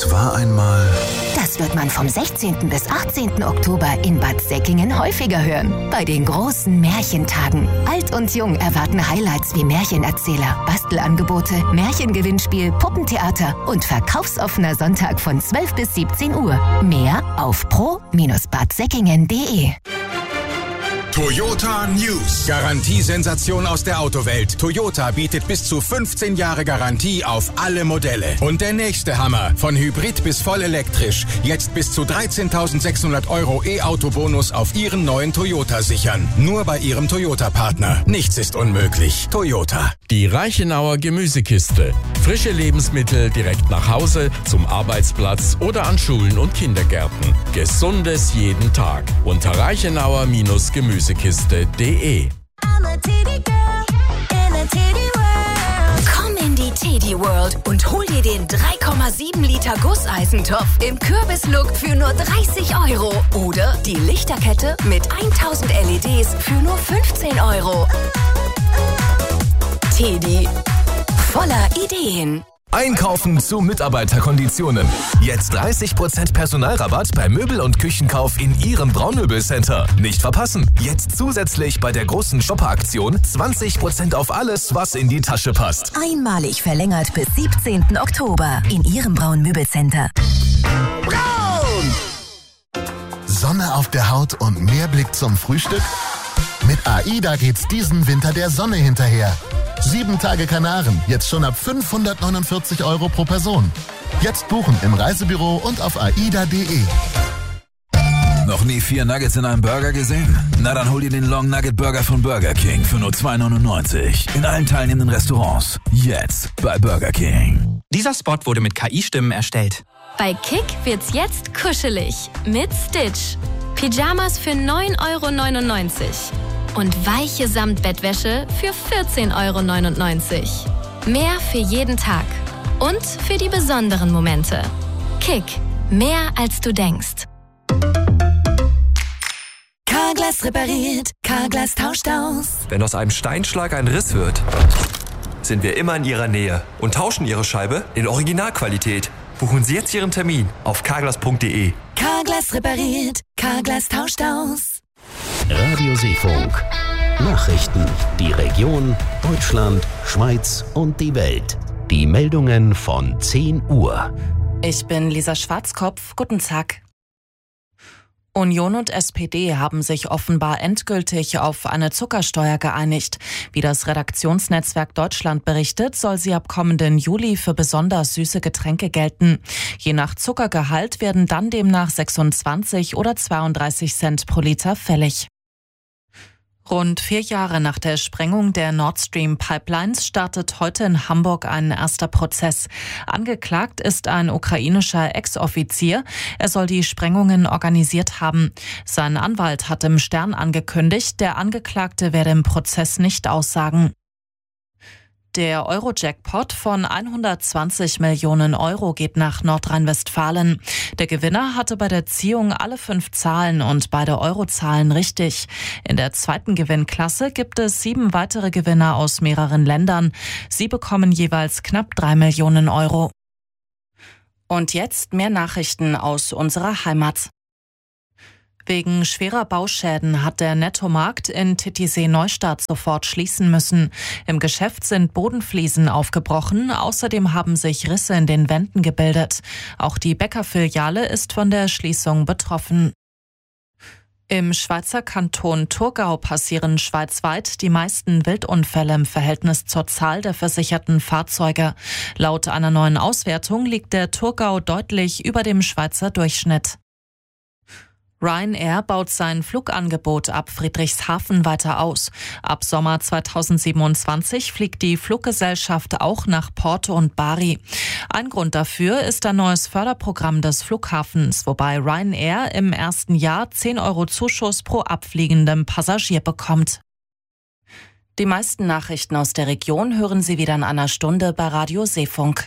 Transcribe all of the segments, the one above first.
Es war einmal... Das wird man vom 16. bis 18. Oktober in Bad Säckingen häufiger hören. Bei den großen Märchentagen. Alt und jung erwarten Highlights wie Märchenerzähler, Bastelangebote, Märchengewinnspiel, Puppentheater und verkaufsoffener Sonntag von 12 bis 17 Uhr. Mehr auf pro-badsäckingen.de. Toyota News. Garantiesensation aus der Autowelt. Toyota bietet bis zu 15 Jahre Garantie auf alle Modelle. Und der nächste Hammer. Von Hybrid bis voll elektrisch. Jetzt bis zu 13.600 € E-Auto-Bonus auf Ihren neuen Toyota sichern. Nur bei Ihrem Toyota-Partner. Nichts ist unmöglich. Toyota. Die Reichenauer Gemüsekiste. Frische Lebensmittel direkt nach Hause, zum Arbeitsplatz oder an Schulen und Kindergärten. Gesundes jeden Tag. Unter reichenauer-gemüsekiste.de. Komm in die Teddy World und hol dir den 3,7 Liter Gusseisentopf im Kürbislook für nur 30 € oder die Lichterkette mit 1000 LEDs für nur 15 €. Teddy, voller Ideen. Einkaufen zu Mitarbeiterkonditionen. Jetzt 30% Personalrabatt bei Möbel- und Küchenkauf in Ihrem Braunmöbelcenter. Nicht verpassen. Jetzt zusätzlich bei der großen Shopper-Aktion 20% auf alles, was in die Tasche passt. Einmalig verlängert bis 17. Oktober in Ihrem Braunmöbelcenter. Braun! Sonne auf der Haut und mehr Blick zum Frühstück? Mit AIDA geht's diesen Winter der Sonne hinterher. 7 Tage Kanaren, jetzt schon ab 549 € pro Person. Jetzt buchen im Reisebüro und auf aida.de. Noch nie 4 Nuggets in einem Burger gesehen? Na dann hol dir den Long Nugget Burger von Burger King für nur 2,99 in allen teilnehmenden Restaurants. Jetzt bei Burger King. Dieser Spot wurde mit KI-Stimmen erstellt. Bei Kick wird's jetzt kuschelig mit Stitch. Pyjamas für 9,99 € und weiche Samtbettwäsche für 14,99 €. Mehr für jeden Tag und für die besonderen Momente. Kick, mehr als du denkst. Carglass repariert, Carglass tauscht aus. Wenn aus einem Steinschlag ein Riss wird, sind wir immer in Ihrer Nähe und tauschen Ihre Scheibe in Originalqualität. Buchen Sie jetzt Ihren Termin auf carglass.de. Carglass repariert, Carglass tauscht aus. Radio Seefunk. Nachrichten. Die Region, Deutschland, Schweiz und die Welt. Die Meldungen von 10 Uhr. Ich bin Lisa Schwarzkopf. Guten Tag. Union und SPD haben sich offenbar endgültig auf eine Zuckersteuer geeinigt. Wie das Redaktionsnetzwerk Deutschland berichtet, soll sie ab kommenden Juli für besonders süße Getränke gelten. Je nach Zuckergehalt werden dann demnach 26 oder 32 Cent pro Liter fällig. Rund 4 Jahre nach der Sprengung der Nord Stream Pipelines startet heute in Hamburg ein erster Prozess. Angeklagt ist ein ukrainischer Ex-Offizier. Er soll die Sprengungen organisiert haben. Sein Anwalt hat im Stern angekündigt, der Angeklagte werde im Prozess nicht aussagen. Der Euro-Jackpot von 120 Millionen € geht nach Nordrhein-Westfalen. Der Gewinner hatte bei der Ziehung alle 5 Zahlen und beide Eurozahlen richtig. In der zweiten Gewinnklasse gibt es 7 weitere Gewinner aus mehreren Ländern. Sie bekommen jeweils knapp 3 Millionen €. Und jetzt mehr Nachrichten aus unserer Heimat. Wegen schwerer Bauschäden hat der Nettomarkt in Titisee-Neustadt sofort schließen müssen. Im Geschäft sind Bodenfliesen aufgebrochen, außerdem haben sich Risse in den Wänden gebildet. Auch die Bäckerfiliale ist von der Schließung betroffen. Im Schweizer Kanton Thurgau passieren schweizweit die meisten Wildunfälle im Verhältnis zur Zahl der versicherten Fahrzeuge. Laut einer neuen Auswertung liegt der Thurgau deutlich über dem Schweizer Durchschnitt. Ryanair baut sein Flugangebot ab Friedrichshafen weiter aus. Ab Sommer 2027 fliegt die Fluggesellschaft auch nach Porto und Bari. Ein Grund dafür ist ein neues Förderprogramm des Flughafens, wobei Ryanair im ersten Jahr 10 € Zuschuss pro abfliegendem Passagier bekommt. Die meisten Nachrichten aus der Region hören Sie wieder in einer Stunde bei Radio Seefunk.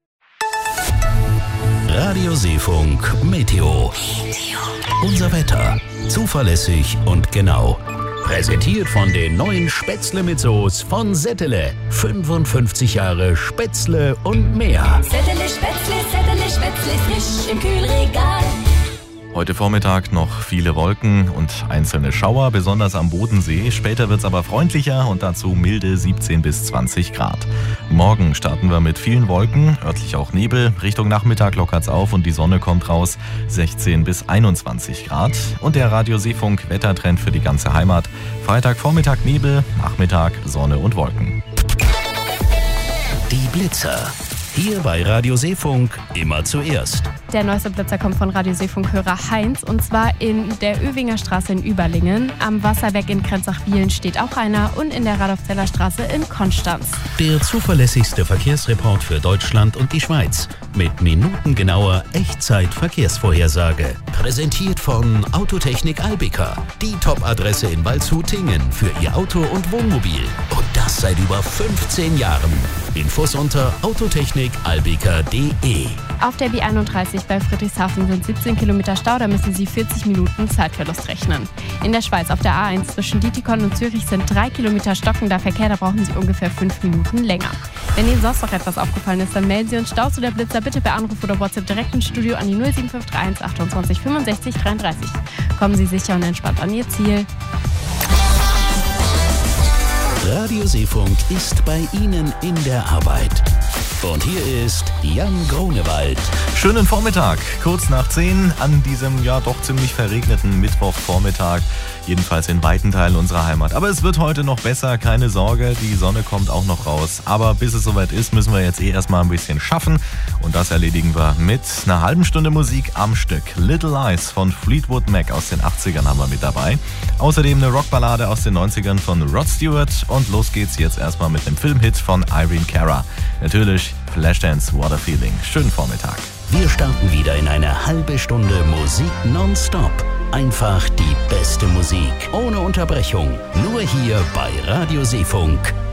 Radio Seefunk Meteo. Unser Wetter. Zuverlässig und genau. Präsentiert von den neuen Spätzle mit Soße von Settele. 55 Jahre Spätzle und mehr. Settele Spätzle, Settele Spätzle frisch im Kühlregal. Heute Vormittag noch viele Wolken und einzelne Schauer, besonders am Bodensee. Später wird es aber freundlicher und dazu milde 17 bis 20 Grad. Morgen starten wir mit vielen Wolken, örtlich auch Nebel. Richtung Nachmittag lockert es auf und die Sonne kommt raus, 16 bis 21 Grad. Und der Radio Seefunk Wettertrend für die ganze Heimat. Freitagvormittag Nebel, Nachmittag Sonne und Wolken. Die Blitzer. Hier bei Radio Seefunk immer zuerst. Der neueste Blitzer kommt von Radio Seefunk-Hörer Heinz und zwar in der Övinger Straße in Überlingen. Am Wasserwerk in Krenzach-Wiehlen steht auch einer und in der Radolfzeller Straße in Konstanz. Der zuverlässigste Verkehrsreport für Deutschland und die Schweiz mit minutengenauer Echtzeit-Verkehrsvorhersage. Präsentiert von Autotechnik Albika, die Top-Adresse in Waldshut-Tingen für Ihr Auto und Wohnmobil. Und das seit über 15 Jahren. Infos unter autotechnikalbika.de. Auf der B31 bei Friedrichshafen sind 17 Kilometer Stau, da müssen Sie 40 Minuten Zeitverlust rechnen. In der Schweiz auf der A1 zwischen Dietikon und Zürich sind 3 Kilometer stockender Verkehr, da brauchen Sie ungefähr 5 Minuten länger. Wenn Ihnen sonst noch etwas aufgefallen ist, dann melden Sie uns Staus oder Blitzer bitte per Anruf oder WhatsApp direkt ins Studio an die 07531 28 65 33. Kommen Sie sicher und entspannt an Ihr Ziel. Radio Seefunk ist bei Ihnen in der Arbeit. Und hier ist Jan Grunewald. Schönen Vormittag, kurz nach 10 an diesem ja doch ziemlich verregneten Mittwochvormittag. Jedenfalls in weiten Teilen unserer Heimat. Aber es wird heute noch besser, keine Sorge, die Sonne kommt auch noch raus. Aber bis es soweit ist, müssen wir jetzt erstmal ein bisschen schaffen. Und das erledigen wir mit einer halben Stunde Musik am Stück. Little Lies von Fleetwood Mac aus den 80ern haben wir mit dabei. Außerdem eine Rockballade aus den 90ern von Rod Stewart. Und los geht's jetzt erstmal mit einem Filmhit von Irene Cara. Natürlich Flashdance, What a Feeling. Schönen Vormittag. Wir starten wieder in eine halbe Stunde Musik nonstop. Einfach die beste Musik, ohne Unterbrechung. Nur hier bei Radio Seefunk.